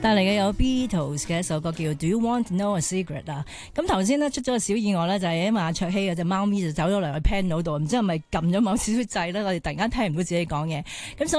帶嚟嘅有 Beatles 嘅一首歌叫 Do You Want to Know a Secret 啊。咁頭先呢出咗個小意外呢，就係因為阿卓希嘅隻貓咪就走咗嚟去 panel 度，唔知係咪撳咗某少少掣呢，我哋突然間聽唔到自己講嘢。咁